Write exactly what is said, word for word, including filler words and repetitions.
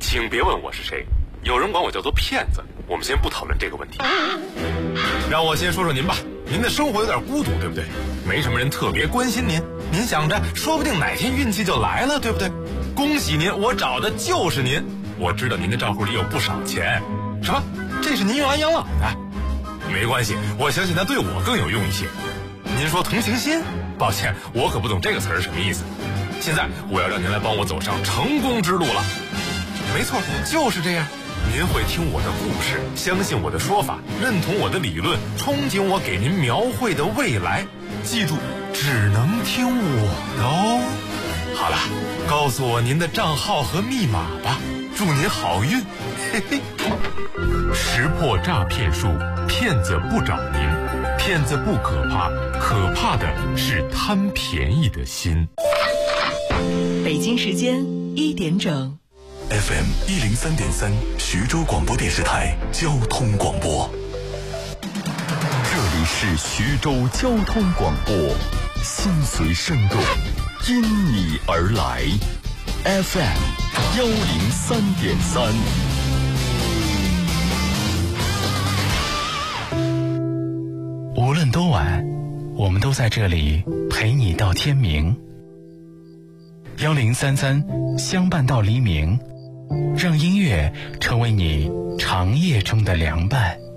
请别问我是谁，有人管我叫做骗子。我们先不讨论这个问题，让我先说说您吧。您的生活有点孤独，对不对？没什么人特别关心您，您想着说不定哪天运气就来了，对不对？恭喜您，我找的就是您。我知道您的账户里有不少钱。什么？这是您用来养老的？没关系，我相信它对我更有用一些。您说同情心？抱歉，我可不懂这个词儿什么意思。现在我要让您来帮我走上成功之路了。没错，就是这样。您会听我的故事，相信我的说法，认同我的理论，憧憬我给您描绘的未来。记住，只能听我的哦。好了，告诉我您的账号和密码吧，祝您好运。嘿嘿。识破诈骗术，骗子不找您，骗子不可怕，可怕的是贪便宜的心。 北京时间一点整。 F M 一零三点三，徐州广播电视台交通广播。 这里是徐州交通广播，心随声动，因你而来。F M 幺零三点三。 无论多晚，我们都在这里陪你到天明。幺零三三，相伴到黎明。让音乐成为你长夜中的凉拌。